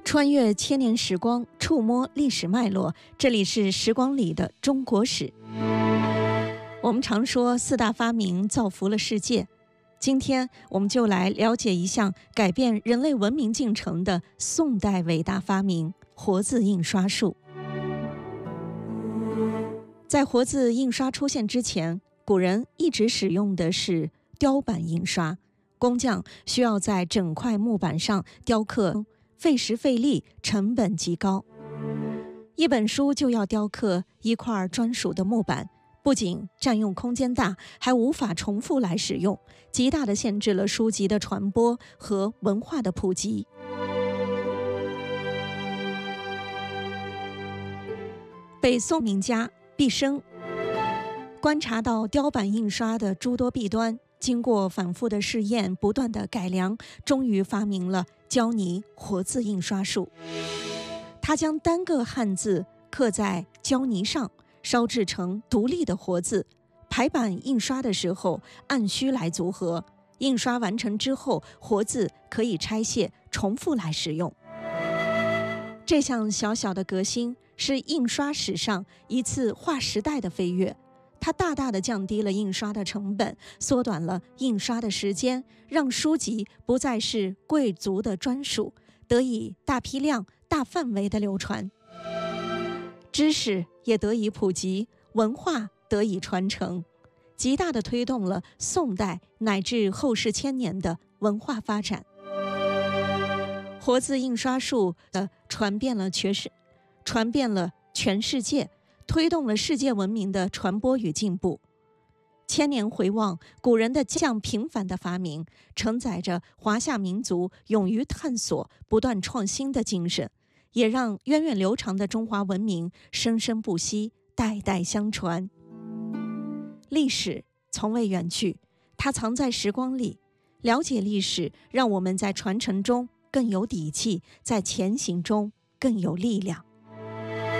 穿越千年时光，触摸历史脉络，这里是时光里的中国史。我们常说四大发明造福了世界，今天我们就来了解一项改变人类文明进程的宋代伟大发明——活字印刷术。在活字印刷出现之前，古人一直使用的是雕版印刷，工匠需要在整块木板上雕刻，费时费力，成本极高。一本书就要雕刻一块专属的木板，不仅占用空间大，还无法重复来使用，极大地限制了书籍的传播和文化的普及。北宋名家毕升观察到雕版印刷的诸多弊端，经过反复的试验，不断的改良，终于发明了胶泥活字印刷术。他将单个汉字刻在胶泥上，烧制成独立的活字，排版印刷的时候按需来组合，印刷完成之后，活字可以拆卸重复来使用。这项小小的革新是印刷史上一次划时代的飞跃，它大大地降低了印刷的成本，缩短了印刷的时间，让书籍不再是贵族的专属，得以大批量、大范围的流传，知识也得以普及，文化得以传承，极大地推动了宋代乃至后世千年的文化发展。活字印刷术的传遍了全世界，推动了世界文明的传播与进步。千年回望，古人的这样平凡的发明，承载着华夏民族勇于探索、不断创新的精神，也让源远流长的中华文明生生不息、代代相传。历史从未远去，它藏在时光里。了解历史，让我们在传承中更有底气，在前行中更有力量。